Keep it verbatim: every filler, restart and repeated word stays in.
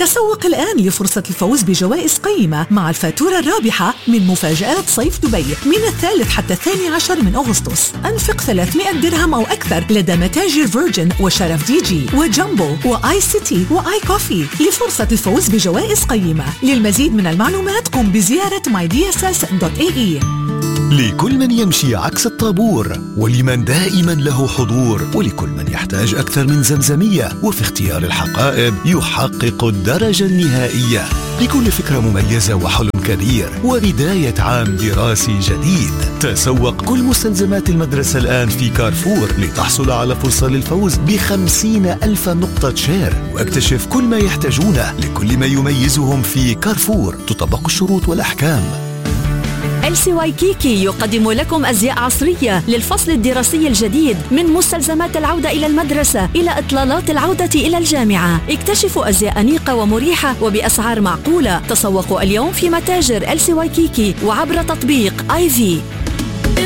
تسوق الآن لفرصة الفوز بجوائز قيمة مع الفاتورة الرابحة من مفاجآت صيف دبي من الثالث حتى الثاني عشر من أغسطس. أنفق ثلاثمائة درهم أو أكثر لدى متاجر فيرجن وشرف دي جي وجامبو وآي سيتي وآي كوفي لفرصة الفوز بجوائز قيمة. للمزيد من المعلومات قم بزيارة ماي دي إس إس دوت إيه إي. لكل من يمشي عكس الطابور، ولمن دائما له حضور، ولكل من يحتاج أكثر من زمزمية، وفي اختيار الحقائب يحقق الدرجة النهائية. لكل فكرة مميزة وحلم كبير وبداية عام دراسي جديد. تسوق كل مستلزمات المدرسة الآن في كارفور لتحصل على فرصة للفوز بخمسين ألف نقطة شير، واكتشف كل ما يحتاجونه لكل ما يميزهم في كارفور. تطبق الشروط والأحكام. إل سي وايكيكي يقدم لكم أزياء عصرية للفصل الدراسي الجديد، من مستلزمات العودة إلى المدرسة إلى إطلالات العودة إلى الجامعة. اكتشفوا أزياء أنيقة ومريحة وبأسعار معقولة. تسوقوا اليوم في متاجر إل سي وايكيكي وعبر تطبيق آي في.